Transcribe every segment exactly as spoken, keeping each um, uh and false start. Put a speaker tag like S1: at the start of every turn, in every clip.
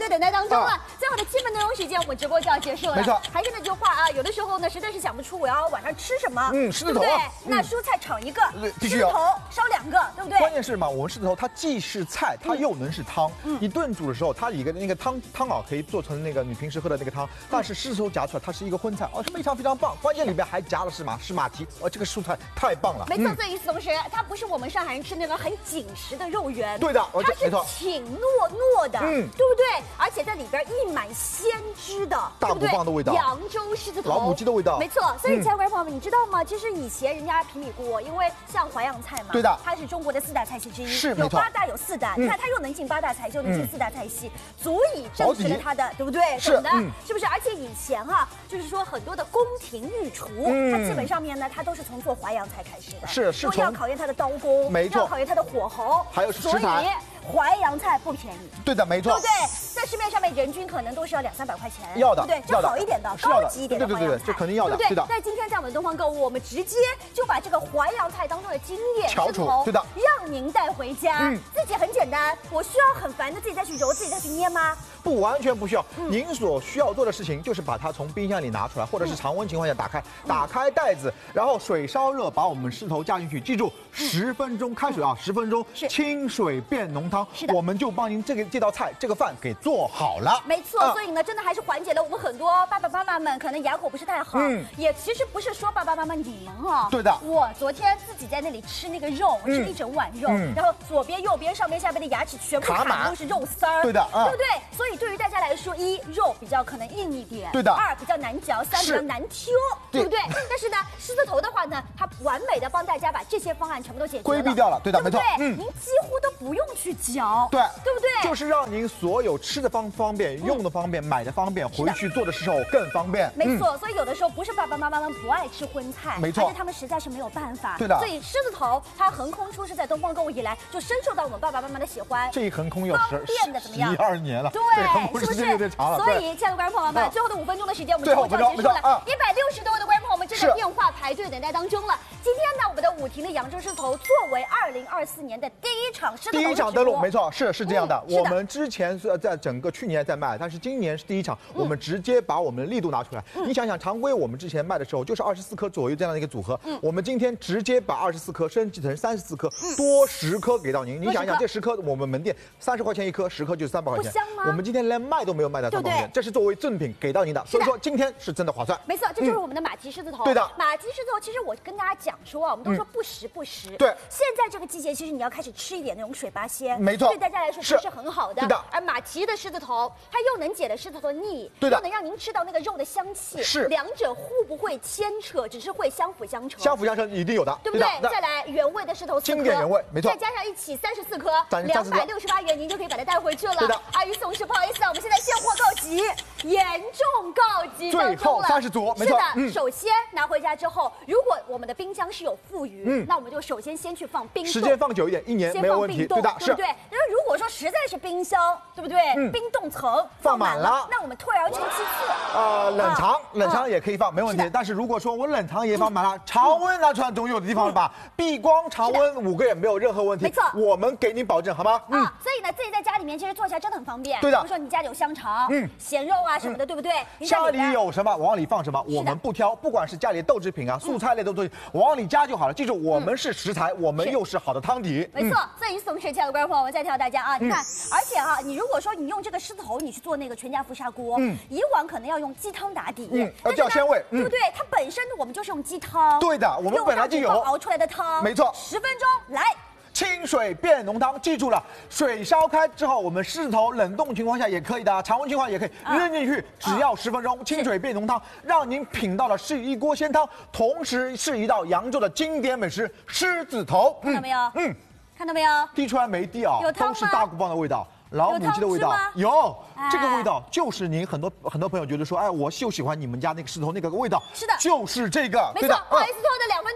S1: 等待当中了。啊、最后的七分多钟时间，我们直播就要结束了。
S2: 没错，
S1: 还是那句话啊，有的时候呢，实在是想不出我要晚上吃什么。
S2: 嗯，狮子头、啊，
S1: 对不对？
S2: 嗯、
S1: 那蔬菜炒一个，
S2: 必须有。
S1: 狮子头烧两个，对不对？
S2: 关键是嘛，我们狮子头它既是菜，它又能是汤。嗯，你炖煮的时候，它一个那个汤汤啊，可以做成那个你平时喝的那个汤，但是狮子头夹出来，它是一个荤菜，哦，是非常非常棒。关键里边还夹了是马是马蹄，哦，这个蔬菜太棒了。
S1: 没错，所以与此同时，它不是我们上海人吃那个很紧实的肉圆，
S2: 对的，
S1: 它是挺糯糯的，嗯，对不对？而且在里边溢满鲜汁的，
S2: 大骨棒的味道，
S1: 扬州狮子头，
S2: 老母鸡的味道，
S1: 没错。所以，亲爱的观众朋友们，你知道吗？其实以前人家评比过，因为像淮扬菜嘛，
S2: 对的，
S1: 它是中国的四大菜系之一，
S2: 是
S1: 有八大有四大，你看它又能进八大菜，又能进四大菜系，足以证实了它的，对不对？
S2: 是
S1: 的，是不是？而且以前哈，就是说很多的宫廷御厨，它基本上面呢，它都是从做淮扬菜开始的，
S2: 是是，
S1: 因为要考验它的刀工，
S2: 没错，
S1: 要考验它的火候，
S2: 还有食材。
S1: 淮扬菜不便宜，
S2: 对的，没错，
S1: 对不对？在市面上面人均可能都是要两三百块钱，
S2: 要的，
S1: 对不对？就好一点的、高级一点的淮扬菜，
S2: 这肯定要的，
S1: 对不对？在今天在我们东方购物，我们直接就把这个淮扬菜当中的经验
S2: 翘楚，对的，
S1: 让您带回家。嗯，自己很简单，我需要很烦的自己再去揉，自己再去捏吗？
S2: 不，完全不需要。嗯、您所需要做的事情就是把它从冰箱里拿出来，或者是常温情况下打开，嗯、打开袋子，然后水烧热，把我们狮头加进去。记住，十、嗯、分钟开水啊，十、嗯、分钟，清水变浓汤。是的，我们就帮您这个这道菜这个饭给做好了。
S1: 没错，嗯、所以呢，真的还是缓解了我们很多爸爸妈妈们可能牙口不是太好。嗯，也其实不是说爸爸妈妈你们哈、哦，
S2: 对的。
S1: 我昨天自己在那里吃那个肉，我吃一整碗肉，嗯、然后左边、右边、上边、下边的牙齿全部卡都是肉丝儿。
S2: 对的，啊、
S1: 对不对？所以对于大家来说，一肉比较可能硬一点，
S2: 对的；
S1: 二比较难嚼，三比较难挑，对不对？但是呢，狮子头的话呢，它完美的帮大家把这些方案全部都解决了，
S2: 规避掉了，对的，没错。
S1: 嗯，您几乎都不用去嚼，
S2: 对，
S1: 对不对？
S2: 就是让您所有吃的方方便，用的方便，买的方便，回去做的时候更方便。
S1: 没错，所以有的时候不是爸爸妈妈们不爱吃荤菜，
S2: 没错，
S1: 而是他们实在是没有办法。
S2: 对的，
S1: 所以狮子头它横空出世在东方购物以来，就深受到我们爸爸妈妈的喜欢。
S2: 这一横空有十
S1: 方便的怎么样？
S2: 十一二年了，
S1: 对，是不是？
S2: 有点长了。
S1: 所以，亲爱的观众朋友们，最后的五分钟的时间，我们直播就要结束了。一百六十多位的观众朋友们正在电话排队等待当中了。今天呢，我们的武亭的扬州狮子头作为二零二四年的第一场狮子头
S2: 第一场登陆，没错，是是这样的。我们之前是在整个去年在卖，但是今年是第一场，我们直接把我们的力度拿出来。你想想，常规我们之前卖的时候就是二十四颗左右这样的一个组合，我们今天直接把二十四颗升级成三十四颗，多十颗给到您。你想想，这十颗我们门店三十块钱一颗，十颗就是三百块钱。我们今天连卖都没有卖到三百块钱，这是作为赠品给到您的。所以说今天是真的划算。
S1: 没错，这就是我们的马蹄狮子头。
S2: 对的，
S1: 马蹄狮子头，其实我跟大家讲说啊，我们都说不时不食。
S2: 对，
S1: 现在这个季节，其实你要开始吃一点那种水八鲜，
S2: 没错，
S1: 对大家来说是很好的。
S2: 对的。
S1: 而马蹄的狮子头，它又能解了狮子头的腻，
S2: 对的，
S1: 又能让您吃到那个肉的香气。
S2: 是，
S1: 两者互不会牵扯，只是会相辅相成。
S2: 相辅相成一定有的，
S1: 对不对？再来原味的狮头四颗，
S2: 经典原味，没错。
S1: 再加上一起三十四颗，两百六十八元，您就可以把它带回去了。对的。啊，与此同时，不好意思啊，我们现在现货告急，严重告急当中了。
S2: 最后三十组，没错。
S1: 是的，首先拿回家之后，如果我们的冰箱是有富余，嗯，那我们就首先先去放冰冻，
S2: 时间放久一点，一年没有问题，对的，
S1: 对不对？然后如果说实在是冰箱，对不对？冰冻层
S2: 放满了，
S1: 那我们退而求其次，
S2: 呃，冷藏，冷藏也可以放，没问题。但是如果说我冷藏也放满了，常温拿出来总有的地方吧，避光常温五个月没有任何问题，
S1: 没错，
S2: 我们给您保证，好吗？
S1: 嗯，所以呢，自己在家里面其实做起来真的很方便。
S2: 对的，
S1: 比如说你家里有香肠、嗯，咸肉啊什么的，对不对？
S2: 家里有什么往里放什么，我们不挑，不管是家里的豆制品啊、素菜类都都往里加就好了。记住，我们是食材，我们又是好的汤底。
S1: 没错，所以与此同时，亲爱的观众朋友们，再提醒大家啊，你看，而且哈，你如果说你用这个狮子头，你去做那个全家福砂锅，嗯，以往可能要用鸡汤打底，
S2: 嗯，要叫鲜味，
S1: 对不对？它本身我们就是用鸡汤，
S2: 对的，我们本来就有
S1: 熬出来的汤，
S2: 没错，
S1: 十分钟来。
S2: 清水变浓汤，记住了，水烧开之后，我们狮子头冷冻情况下也可以的，常温情况也可以扔进去，只要十分钟，清水变浓汤，让您品到的是一锅鲜汤，同时是一道扬州的经典美食狮子头。
S1: 看到没有？嗯，看到没有？
S2: 滴出来没滴啊？
S1: 有汤吗？
S2: 都是大骨棒的味道。老母鸡的味道有，这个味道就是您很多很多朋友觉得说，哎，我就喜欢你们家那个狮子头那个味道，
S1: 是的，
S2: 就是这个，
S1: 没错。不好意思，最后的两分钟时间。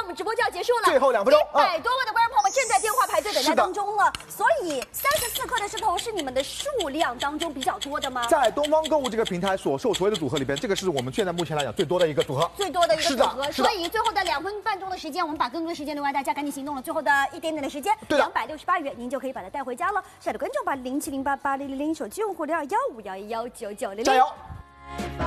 S1: 们直播就要结束了，
S2: 最后两分钟，
S1: 一百多位的观众朋友们正在电话排队等待当中了。所以三十四克的石头是你们的数量当中比较多的吗？
S2: 在东方购物这个平台所售所有的组合里边，这个是我们现在目前来讲最多的一个组合，
S1: 最多的一个组合。
S2: 是的，
S1: 所以最后的两分半钟的时间，我们把更多的时间留给大家，赶紧行动了。最后的一点点的时间，两百六十八元，您就可以把它带回家了。亲爱的观众，把零七零八八零零零手机用户零二幺五幺一幺九九零零，
S2: 加油！